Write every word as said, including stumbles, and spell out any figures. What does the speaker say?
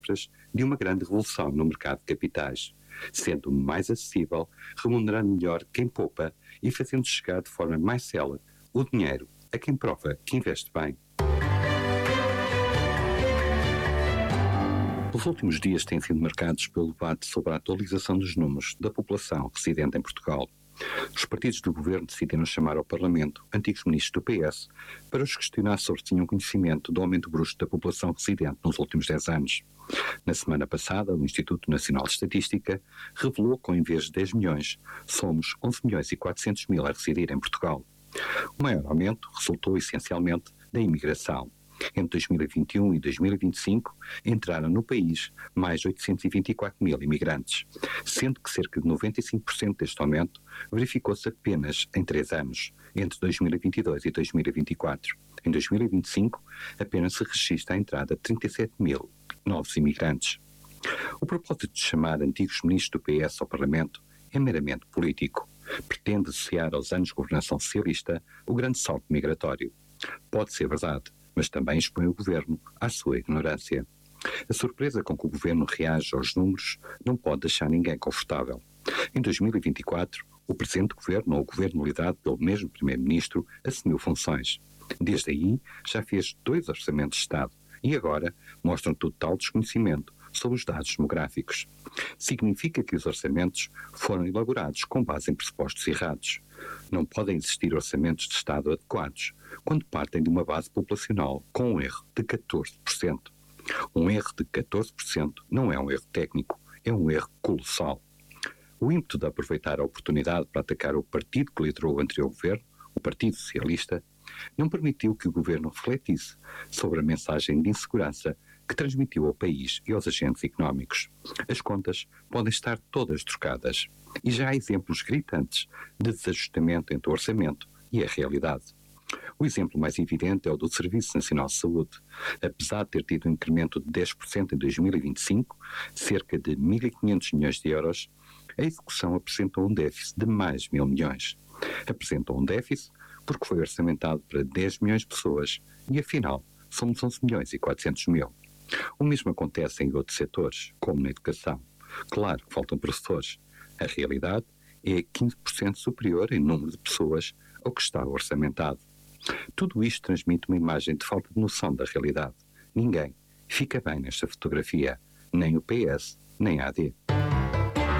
de uma grande revolução no mercado de capitais, sendo mais acessível, remunerando melhor quem poupa e fazendo chegar de forma mais célere o dinheiro a quem prova que investe bem. Os últimos dias têm sido marcados pelo debate sobre a atualização dos números da população residente em Portugal. Os partidos do governo decidiram chamar ao Parlamento antigos ministros do P S para os questionar sobre se tinham conhecimento do aumento brusco da população residente nos últimos dez anos. Na semana passada, o Instituto Nacional de Estatística revelou que, em vez de dez milhões, somos onze milhões e quatrocentos mil a residir em Portugal. O maior aumento resultou essencialmente da imigração. Entre dois mil e vinte e um e dois mil e vinte e cinco, entraram no país mais oitocentos e vinte e quatro mil imigrantes, sendo que cerca de noventa e cinco por cento deste aumento verificou-se apenas em três anos, entre dois mil e vinte e dois e dois mil e vinte e quatro. Em dois mil e vinte e cinco, apenas se registra a entrada de trinta e sete mil novos imigrantes. O propósito de chamar antigos ministros do P S ao Parlamento é meramente político. Pretende associar aos anos de governação socialista o grande salto migratório. Pode ser verdade, mas também expõe o governo à sua ignorância. A surpresa com que o governo reage aos números não pode deixar ninguém confortável. Em dois mil e vinte e quatro, o presente governo, ou o governo liderado pelo mesmo primeiro-ministro, assumiu funções. Desde aí, já fez dois orçamentos de Estado e agora mostram total desconhecimento sobre os dados demográficos. Significa que os orçamentos foram elaborados com base em pressupostos errados. Não podem existir orçamentos de Estado adequados quando partem de uma base populacional com um erro de catorze por cento. Um erro de catorze por cento não é um erro técnico, é um erro colossal. O ímpeto de aproveitar a oportunidade para atacar o partido que liderou o anterior governo, o Partido Socialista, não permitiu que o governo refletisse sobre a mensagem de insegurança que transmitiu ao país e aos agentes económicos. As contas podem estar todas trocadas e já há exemplos gritantes de desajustamento entre o orçamento e a realidade. O exemplo mais evidente é o do Serviço Nacional de Saúde. Apesar de ter tido um incremento de dez por cento em dois mil e vinte e cinco, cerca de mil e quinhentos milhões de euros, a execução apresentou um déficit de mais de mil milhões. Apresentou um déficit porque foi orçamentado para dez milhões de pessoas e, afinal, somos onze milhões e quatrocentos mil. O mesmo acontece em outros setores, como na educação. Claro que faltam professores. A realidade é quinze por cento superior em número de pessoas ao que está orçamentado. Tudo isto transmite uma imagem de falta de noção da realidade. Ninguém fica bem nesta fotografia, nem o P S, nem a A D.